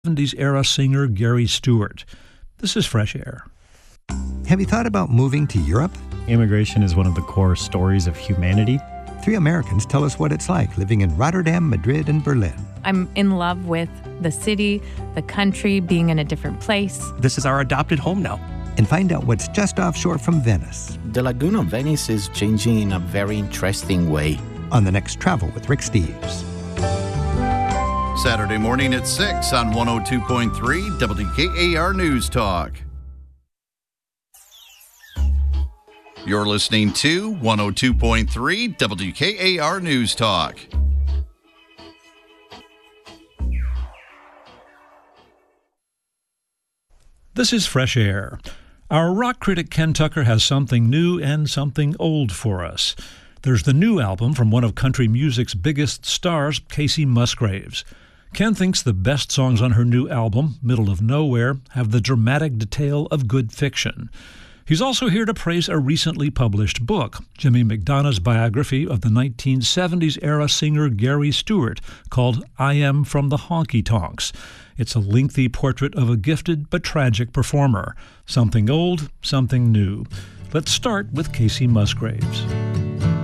'70s era singer Gary Stewart. This is Fresh Air. Have you thought about moving to Europe? Immigration is one of the core stories of humanity. 3 Americans tell us what it's like living in Rotterdam, Madrid, and Berlin. I'm in love with the city, the country, being in a different place. This is our adopted home now. And find out what's just offshore from Venice. The Lagoon of Venice is changing in a very interesting way. On the next Travel with Rick Steves. Saturday morning at 6 on 102.3 WKAR News Talk. You're listening to 102.3 WKAR News Talk. This is Fresh Air. Our rock critic Ken Tucker has something new and something old for us. There's the new album from one of country music's biggest stars, Kacey Musgraves. Ken thinks the best songs on her new album, Middle of Nowhere, have the dramatic detail of good fiction. He's also here to praise a recently published book, Jimmy McDonough's biography of the 1970s-era singer Gary Stewart, called I Am from the Honky Tonks. It's a lengthy portrait of a gifted but tragic performer. Something old, something new. Let's start with Kacey Musgraves.